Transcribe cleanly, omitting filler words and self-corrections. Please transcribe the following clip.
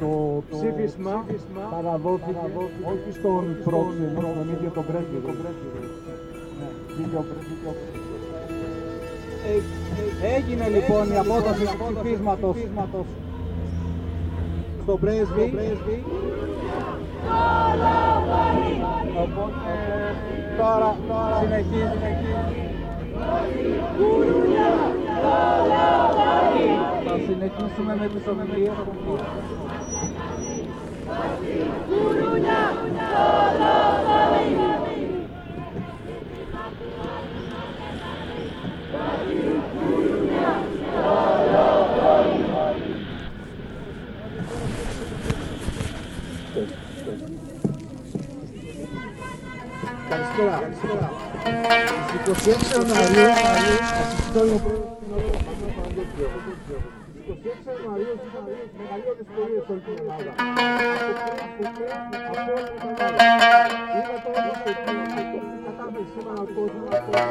Το ψήφισμα παραδόθηκε όχι στον πρόξενο, τον ίδιο τον πρέσβη. Έγινε λοιπόν η απόδοση του ψηφίσματος στον πρέσβη. Οπότε τώρα συνεχίζει. Θα συνεχίσουμε με τις ομιλίες. Καλησπέρα. Στις 26 Ιανουαρίου ασυστόλιο πρόεδρος στην Ωραία Παναγιώτιο. Στις 26 Ιανουαρίου είχαμε μεγαλύτερες πορείες όλη την Ελλάδα. Από όλη την Ελλάδα. Είδα τώρα στην κατάβαση σήμερα ο κόσμος.